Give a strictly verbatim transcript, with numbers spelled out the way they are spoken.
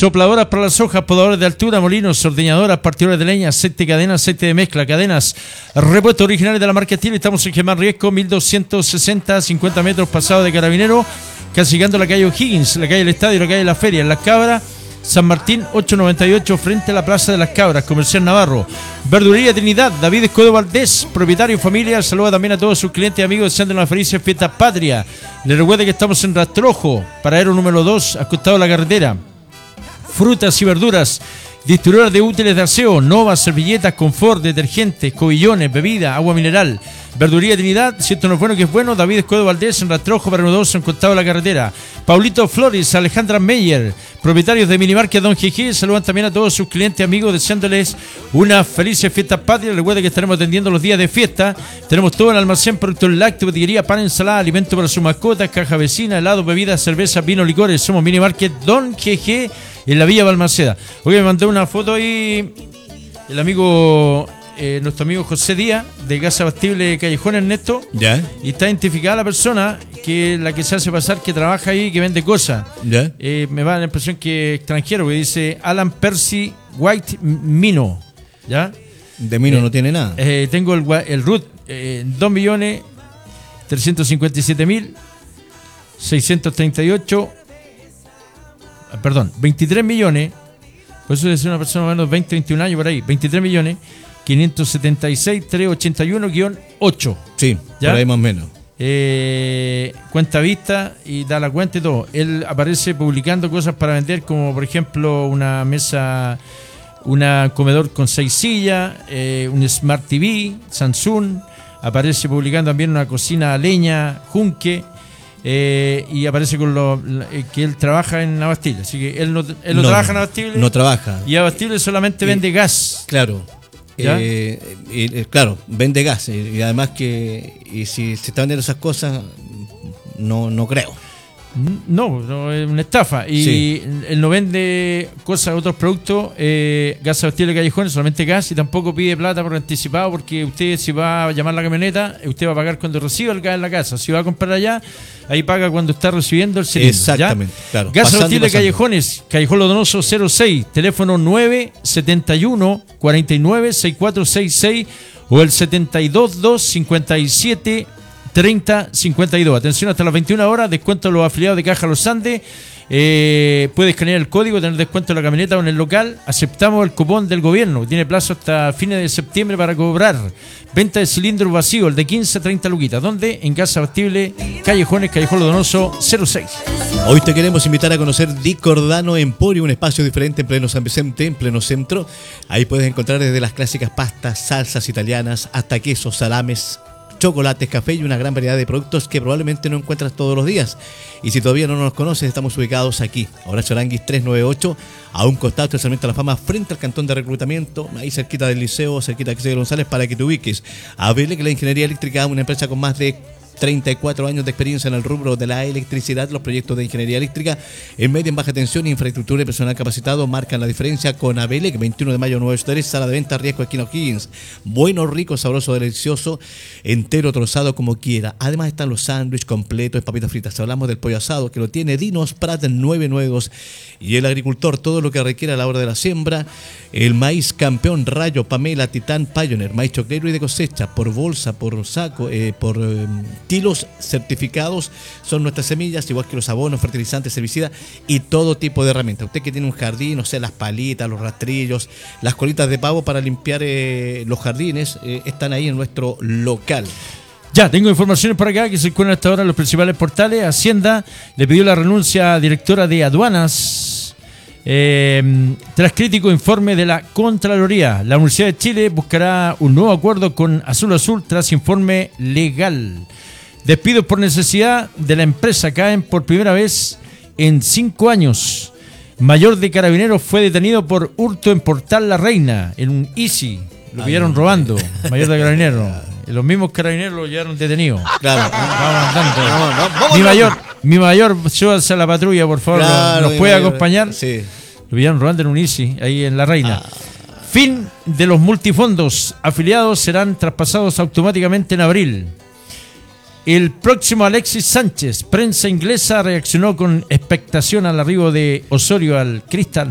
Sopladoras para las hojas, podadores de altura, molinos, ordeñadoras, partidores de leña, aceite de cadena, aceite de mezcla, cadenas, repuestos originales de la marca Steel. Estamos en Germán Riesco, mil doscientos sesenta, cincuenta metros pasado de Carabinero, casi llegando a la calle O'Higgins, la calle del Estadio, la calle La Feria, en Las Cabras, San Martín ochocientos noventa y ocho, frente a la Plaza de las Cabras, Comercial Navarro. Verdulería Trinidad, David Escodo Valdés, propietario y familia, saluda también a todos sus clientes y amigos, deseando una feliz fiesta patria. Les recuerdo que estamos en Rastrojo, paradero número dos, acostado a la carretera. Frutas y verduras, distribuidores de útiles de aseo, Nova, servilletas, confort, detergentes, cobillones, bebida, agua mineral. Verduría Trinidad, si esto no es bueno que es bueno, David Escodo Valdés, en Rastrojo, para dos, en costado de la carretera. Paulito Flores, Alejandra Meyer, propietarios de Minimarket Don Gigi, saludan también a todos sus clientes y amigos, deseándoles una feliz fiesta patria. Recuerda que estaremos atendiendo los días de fiesta. Tenemos todo el almacén, productos lácteos, botillería, pan, ensalada, alimento para sus mascotas, caja vecina, helado, bebidas, cerveza, vino, licores. Somos Minimarket Don Gigi en la Villa Balmaceda. Hoy me mandó una foto ahí el amigo, eh, nuestro amigo José Díaz, de Gas Abastible Callejón Ernesto. Ya. Y está identificada la persona que la que se hace pasar, que trabaja ahí, que vende cosas. Ya. Eh, me va la impresión que extranjero, que dice Alan Percy White Mino. ¿Ya? De Mino eh, no tiene nada. Eh, tengo el, el R U T, eh, dos millones trescientos cincuenta y siete mil seiscientos treinta y ocho. Perdón, veintitrés millones, por eso es una persona más o menos veinte, veintiún años por ahí, veintitrés millones quinientos setenta y seis mil trescientos ochenta y uno guión ocho. Sí, ¿ya? Por ahí más o menos. Eh, cuenta vista y da la cuenta y todo. Él aparece publicando cosas para vender, como por ejemplo una mesa, una comedor con seis sillas, eh, un Smart T V, Samsung. Aparece publicando también una cocina a leña, Junque. Eh, y aparece con lo eh, que él trabaja en Abastible, así que él no, él no, no trabaja en Abastible. No trabaja. Y Abastible solamente y, vende gas. Claro. Eh, eh, claro, vende gas. Y, y además que y si se están vendiendo esas cosas, no, no creo. No, no, es una estafa. Y sí. Él no vende cosas, otros productos, eh, Gas Abastible Callejón, solamente gas, y tampoco pide plata por anticipado, porque usted, si va a llamar la camioneta, usted va a pagar cuando reciba el gas en la casa. Si va a comprar allá, ahí paga cuando está recibiendo el cilindro. Exactamente, ¿ya? Claro. Gas Abastible Callejones, Callejón Lo Donoso cero seis, teléfono nueve siete uno, cuatro nueve, seis cuatro seis seis o el setenta y dos dos, cincuenta y siete treinta cincuenta y dos. Atención, hasta las veintiuna horas, descuento a los afiliados de Caja Los Andes. Eh, puede escanear el código, tener descuento en la camioneta o en el local. Aceptamos el cupón del gobierno, tiene plazo hasta fines de septiembre para cobrar. Venta de cilindros vacíos, el de quince a treinta luquitas. ¿Dónde? En Gas Abastible Callejones, Callejón Lo Donoso cero seis. Hoy te queremos invitar a conocer Di Cordano Emporio, un espacio diferente en pleno San Vicente, en pleno centro. Ahí puedes encontrar desde las clásicas pastas, salsas italianas, hasta quesos, salames, chocolates, café y una gran variedad de productos que probablemente no encuentras todos los días. Y si todavía no nos conoces, estamos ubicados aquí, Horacio Aranguis trescientos noventa y ocho, a un costado del Sarmiento de la Fama, frente al cantón de reclutamiento, ahí cerquita del liceo, cerquita de Xavier González, para que te ubiques. A verle que la ingeniería eléctrica, una empresa con más de treinta y cuatro años de experiencia en el rubro de la electricidad, los proyectos de ingeniería eléctrica en media, en baja tensión, infraestructura y personal capacitado marcan la diferencia con Abelec. Veintiuno de mayo, nueve Estuares, sala de venta, Riesgo, esquina O'Higgins. Bueno, rico, sabroso, delicioso, entero, trozado, como quiera. Además están los sándwiches completos, papitas fritas. Hablamos del pollo asado, que lo tiene Dinos Prat nueve nueve dos. Y el agricultor, todo lo que requiere a la hora de la siembra. El maíz campeón, Rayo, Pamela, Titán, Pioneer, maíz choclero y de cosecha, por bolsa, por saco, eh, por eh, kilos certificados, son nuestras semillas, igual que los abonos, fertilizantes, herbicidas y todo tipo de herramientas. Usted que tiene un jardín, o sea, las palitas, los rastrillos, las colitas de pavo para limpiar eh, los jardines, eh, están ahí en nuestro local. Ya, tengo informaciones por acá que se encuentran hasta ahora en los principales portales. Hacienda le pidió la renuncia a directora de aduanas. Eh, tras crítico informe de la Contraloría, la Universidad de Chile buscará un nuevo acuerdo con Azul Azul tras informe legal. Despidos por necesidad de la empresa caen por primera vez en cinco años. Mayor de Carabineros fue detenido por hurto en Portal La Reina, en un Easy. Lo pillaron robando, mayor de Carabineros. Los mismos Carabineros lo llevaron detenido. Claro. Vamos andando. No, no, vamos mi mayor, mi mayor, súbase a la patrulla, por favor. Claro, ¿Nos puede mayor. acompañar? Sí. Lo pillaron robando en un Easy, ahí en La Reina. Ah. Fin de los multifondos. Afiliados serán traspasados automáticamente en abril. El próximo Alexis Sánchez. Prensa inglesa reaccionó con expectación al arribo de Osorio al Crystal